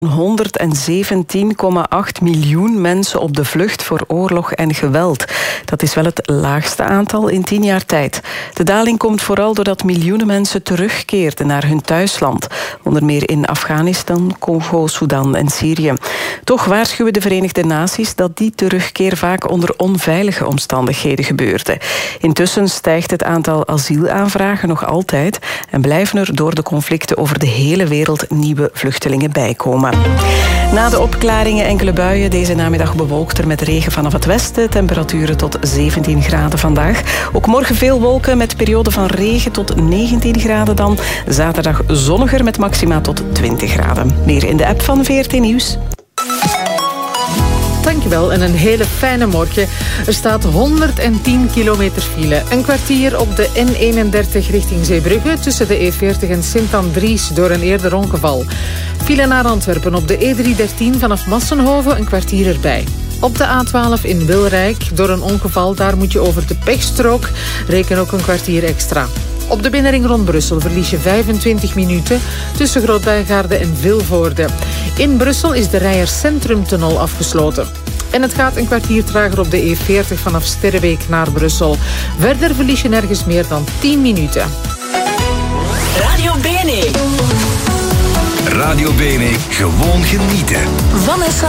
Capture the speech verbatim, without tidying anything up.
honderdzeventien komma acht miljoen mensen op de vlucht voor oorlog en geweld. Dat is wel het laagste aantal in tien jaar tijd. De daling komt vooral doordat miljoenen mensen terugkeerden naar hun thuisland. Onder meer in Afghanistan, Congo, Sudan en Syrië. Toch waarschuwen de Verenigde Naties dat die terugkeer vaak onder onveilige omstandigheden gebeurde. Intussen stijgt het aantal asielaanvragen nog altijd en blijven er door de conflicten over de hele wereld nieuwe vluchtelingen bijkomen. Na de opklaringen enkele buien, deze namiddag bewolkt er met regen vanaf het westen. Temperaturen tot zeventien graden vandaag. Ook morgen veel wolken met perioden van regen tot negentien graden dan. Zaterdag zonniger met maxima tot twintig graden. Meer in de app van V R T Nieuws. Dankjewel en een hele fijne morgen. Er staat honderdtien kilometer file. Een kwartier op de N eenendertig richting Zeebrugge tussen de E veertig en Sint-Andries door een eerder ongeval. File naar Antwerpen op de E driehonderddertien vanaf Massenhoven een kwartier erbij. Op de A twaalf in Wilrijk door een ongeval, daar moet je over de pechstrook. Reken ook een kwartier extra. Op de binnenring rond Brussel verlies je vijfentwintig minuten tussen Groot-Bijgaarde en Vilvoorde. In Brussel is de Rijers Centrumtunnel afgesloten. En het gaat een kwartier trager op de E veertig vanaf Sterrebeek naar Brussel. Verder verlies je nergens meer dan tien minuten. Radio B N E. Radio B N E, gewoon genieten. Vanessa